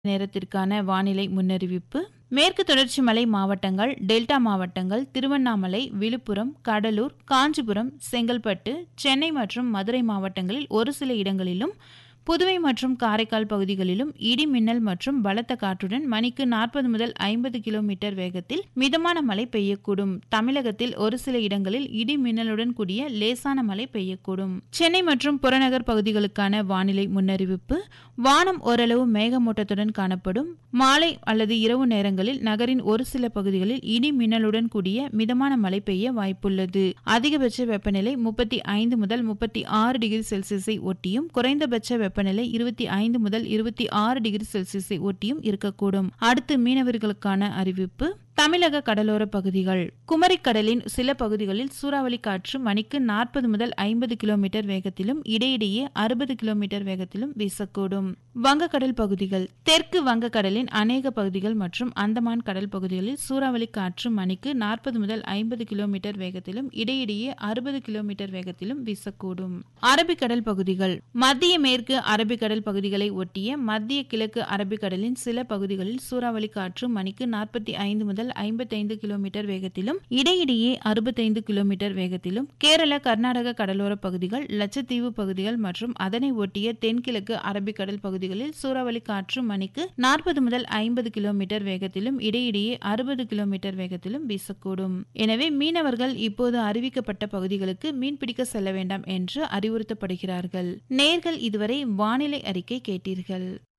நேரத்திற்கான வானிலை முன்னறிவிப்பு. மேற்கு தொடர்ச்சி மலை மாவட்டங்கள், டெல்டா மாவட்டங்கள், திருவண்ணாமலை, விழுப்புரம், கடலூர், காஞ்சிபுரம், செங்கல்பட்டு, சென்னை மற்றும் மதுரை மாவட்டங்களில் ஒரு சில இடங்களிலும், புதுவை மற்றும் காரைக்கால் பகுதிகளிலும் இடி மின்னல் மற்றும் பலத்த காற்றுடன் மணிக்கு 40 முதல் 50 கிலோமீட்டர் வேகத்தில் மிதமான மழை பெய்யக்கூடும். தமிழகத்தில் ஒரு சில இடங்களில் இடி மின்னலுடன் கூடிய லேசான மழை பெய்யக்கூடும். சென்னை மற்றும் புறநகர் பகுதிகளுக்கான வானிலை முன்னறிவிப்பு. வானம் ஓரளவு மேகமூட்டத்துடன் காணப்படும். மாலை அல்லது இரவு நேரங்களில் நகரின் ஒரு சில பகுதிகளில் இடி மின்னலுடன் கூடிய மிதமான மழை பெய்ய வாய்ப்புள்ளது. அதிகபட்ச வெப்பநிலை 35 முதல் 36 டிகிரி செல்சியஸை ஒட்டியும், குறைந்தபட்ச வெப்பநிலை 25 முதல் 26 டிகிரி செல்சியஸை ஒட்டியும் இருக்கக்கூடும். அடுத்து மீனவர்களுக்கான அறிவிப்பு. தமிழக கடலோர பகுதிகள். குமரிக்கடலின் சில பகுதிகளில் சூறாவளி காற்று மணிக்கு 40 முதல் 50 கிலோமீட்டர் வேகத்திலும் இடையிடையே 60 கிலோமீட்டர் வேகத்திலும் வீசக்கூடும். வங்கக்கடல் பகுதிகள். தெற்கு வங்கக்கடலின் அநேக பகுதிகள் மற்றும் அந்தமான் கடல் பகுதிகளில் சூறாவளி காற்று மணிக்கு 40 முதல் 50 கிலோமீட்டர் வேகத்திலும் இடையிடையே 60 கிலோமீட்டர் வேகத்திலும் வீசக்கூடும். அரபிக்கடல் பகுதிகள். மத்திய மேற்கு அரபிக்கடல் பகுதிகளை ஒட்டிய மத்திய கிழக்கு அரபிக்கடலின் சில பகுதிகளில் சூறாவளி காற்று மணிக்கு 45 முதல் 55 கிலோமீட்டர் வேகத்திலும் இடையிடையே 65 கிலோமீட்டர் வேகத்திலும், கேரள கர்நாடக கடலோர பகுதிகள், லட்சத்தீவு பகுதிகள் மற்றும் அதனை ஒட்டிய தென்கிழக்கு அரபிக்கடல் பகுதிகளில் சூறாவளி காற்று மணிக்கு 40 முதல் 50 கிலோமீட்டர் வேகத்திலும் இடையிடையே 60 கிலோமீட்டர் வேகத்திலும் வீசக்கூடும். எனவே மீனவர்கள் இப்போது அறிவிக்கப்பட்ட பகுதிகளுக்கு மீன்பிடிக்க செல்ல வேண்டாம் என்று அறிவுறுத்தப்படுகிறார்கள். நேயர்கள் இதுவரை வானிலை அறிக்கை கேட்டீர்கள்.